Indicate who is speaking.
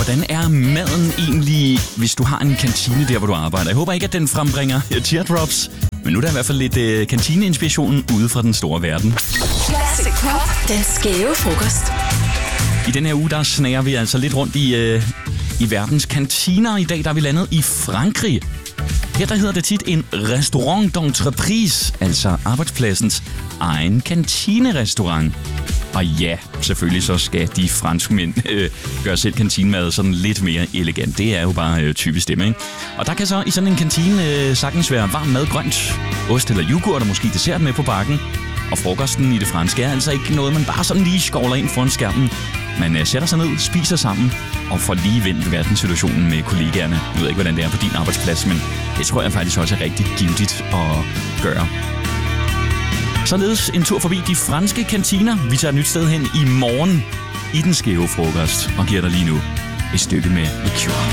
Speaker 1: hvordan er maden egentlig, hvis du har en kantine der, hvor du arbejder? Jeg håber ikke, at den frembringer teardrops, men nu er der i hvert fald lidt kantineinspiration ude fra den store verden.
Speaker 2: Classic Pop, den skæve frokost.
Speaker 1: I den her uge, der snager vi altså lidt rundt i verdens kantiner. I dag der er vi landet i Frankrig. Her der hedder det tit en restaurant d'entreprise, altså arbejdspladsens egen kantinerestaurant. Og ja, selvfølgelig så skal de franskmænd gøre selv kantinemad sådan lidt mere elegant. Det er jo bare typisk stemme, ikke? Og der kan så i sådan en kantine sagtens være varm mad, grønt, ost eller yoghurt og måske dessert med på bakken. Og frokosten i det franske er altså ikke noget, man bare sådan lige skovler ind foran skærmen. Man sætter sig ned, spiser sammen og får lige vendt verdenssituationen med kollegaerne. Jeg ved ikke, hvordan det er på din arbejdsplads, men det tror jeg faktisk også er rigtig givtigt at gøre. Således en tur forbi de franske kantiner. Vi tager et nyt sted hen i morgen i den skæve frokost og giver dig lige nu et stykke med liqueur.